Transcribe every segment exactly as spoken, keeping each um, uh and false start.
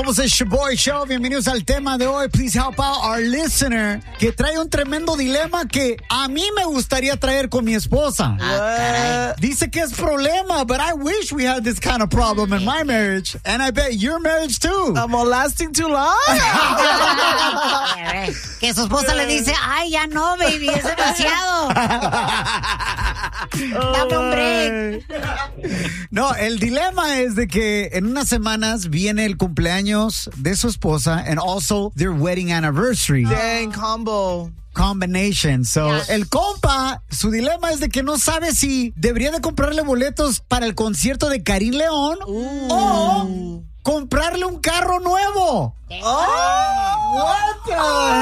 Somos el Shaboy Show. Bienvenidos al tema de hoy. Please help out our listener que trae un tremendo dilema que a mí me gustaría traer con mi esposa. Ah, Dice que es problema, but I wish we had this kind of problem in my marriage. And I bet your marriage too. I'm lasting too long. Que su esposa le dice, ay, ya no, baby, es demasiado. Dame un break. No, el dilema es de que en unas semanas viene el cumpleaños de su esposa and also their wedding anniversary. Dang, combo. Combination. So, Yes. el compa, su dilema es de que no sabe si debería de comprarle boletos para el concierto de Karim León o comprarle un carro nuevo. Oh, what the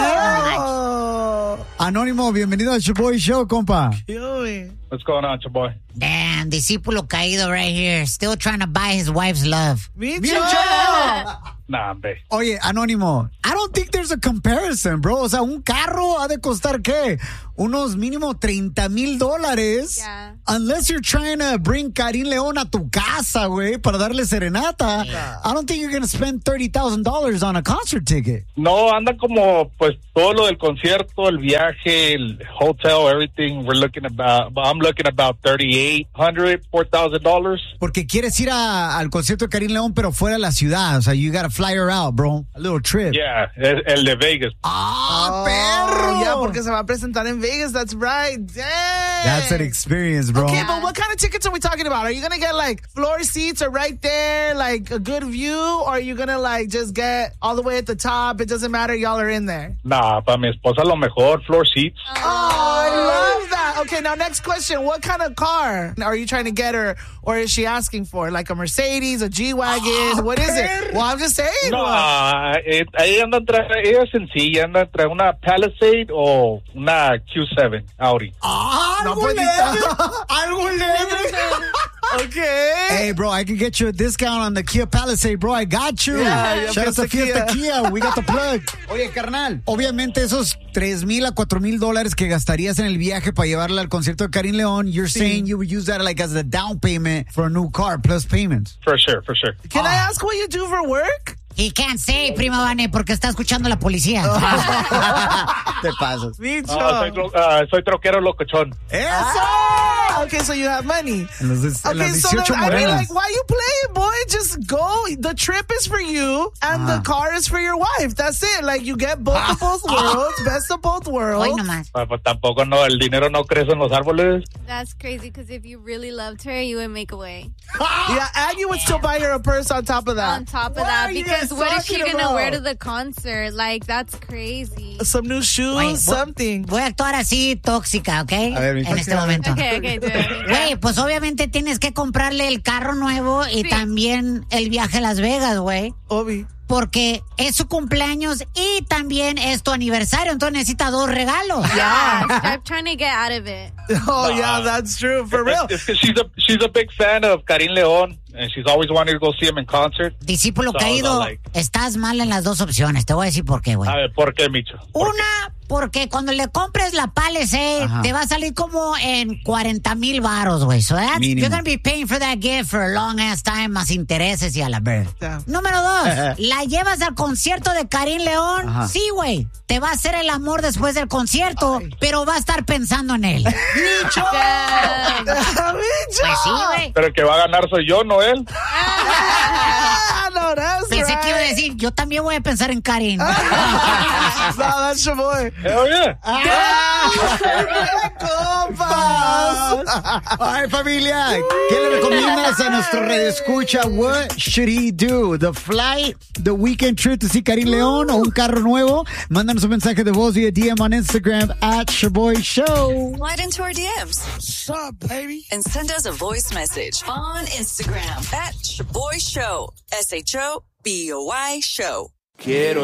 hell? Anónimo, bienvenido al Shaboy Show, compa. Kill What's going on, your boy? Damn, discípulo caído right here. Still trying to buy his wife's love. Me Bien too. chévere. Nah, hombre. Oye, Anónimo, I don't think there's a comparison, bro. O sea, un carro ha de costar, ¿qué? Unos mínimo treinta mil dólares. Yeah. Unless you're trying to bring Karim León a tu casa, güey, para darle serenata. I don't think you're going to spend thirty thousand dollars on a concert ticket. No, anda como, pues, todo lo del concierto, el viaje, el hotel, everything. We're looking about, I'm looking about thirty-eight hundred, four thousand dollars. Porque quieres ir a- al concierto de Karim León, pero fuera de la ciudad. O sea, you gotta fly her out, bro. A little trip. Yeah, el, el de Vegas. ¡Ah, Oh, perro! yeah, porque se va a presentar en Vegas. That's right. Dang. That's an experience, bro. Okay, but what kind of tickets are we talking about? Are you going to get like floor seats or right there, like a good view? Or are you going to like just get all the way at the top? It doesn't matter. Y'all are in there. Nah, para mi esposa lo mejor, floor seats. Oh, I love that. Okay, now next question. What kind of car are you trying to get her, or is she asking for? Like a Mercedes, a G-Wagon? What is it? Well, I'm just saying. No, well, eh, ella anda entre, ella es sencilla, anda entre una Palisade o una Q seven Audi. ¡Ah, No algo puede leve! ¡Algo leve! okay. Hey, bro, I can get you a discount on the Kia Palisade, bro. I got you. Yeah, yeah, Shout out to Fiesta Fiesta Kia. Kia. We got the plug. Oye, carnal, obviamente esos tres mil a cuatro mil dólares que gastarías en el viaje para llevarla al concierto de Karim León, you're saying you would use that like as a down payment for a new car plus payments. For sure, for sure. Can I ask what you do for work? He can't say, prima Vane, porque está escuchando la policía. Te pasas. Micho. Ah, soy, tro- ah, soy troquero locochón. ¡Eso! Ah, okay, so you have money. En, los des- en Okay, las so then, dieciocho I mean, morenas. like, why you playing, boy? Just go. The trip is for you, and Ah. the car is for your wife. That's it. Like, you get both of both worlds, best of both worlds. Hoy nomás. Ah, pues tampoco no, el dinero no crece en los árboles. That's crazy because if you really loved her, you would make a way. Yeah, and you would still buy her a purse on top of that. On top of What that, are you because guys what is she talking gonna about? wear to the concert? Like, that's crazy. Some new shoes, Wait, what- something. Voy a actuar así tóxica, ¿ok? A ver, mi en este tóxica. momento. Okay, okay, do it. Güey, pues obviamente tienes que comprarle el carro nuevo y Sí. también el viaje a Las Vegas, güey. Obi. Porque es su cumpleaños y también es tu aniversario, entonces necesita dos regalos. Yeah, stop trying to get out of it. Oh, yeah, that's true. For real. It's because she's a she's a big fan of Karim León, and she's always wanted to go see him in concert. Discípulo So, caído, like- estás mal en las dos opciones. Te voy a decir por qué, güey. A ver, ¿por qué, Micho? ¿Por qué? Una, porque cuando le compres la Palisade, Ajá. te va a salir como en cuarenta mil varos, güey. So that's, Mínimo. you're gonna be paying for that gift for a long ass time, más intereses y a la verga. Yeah. Número dos, la llevas al concierto de Karim León. Ajá. Sí, güey. Te va a hacer el amor después del concierto, pero va a estar pensando en él. Micho. Damn. Micho. Pues sí, güey. Pero el que va a ganar soy yo, no él. Ah, no, that's Pensé right. que iba a decir, yo también voy a pensar en Karim. No, that's your boy. Hell yeah. ¡Compas! Ay, familia, ¿qué le recomiendas a nuestro radio escucha? What should he do? The flight, the weekend trip to see Karim León o un carro nuevo? Mándanos un mensaje de voz vía D M on Instagram at Shaboy Show. Slide into our D Ms. What's up, baby? And send us a voice message on Instagram at Shaboy Show. S H O B O Y Show. Quiero